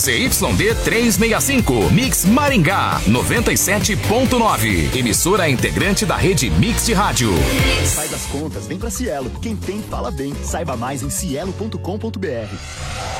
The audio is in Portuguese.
ZYD 365, Mix Maringá, 97.9. Emissora integrante da rede Mix de Rádio. Faz as contas, vem pra Cielo. Quem tem, fala bem. Saiba mais em cielo.com.br.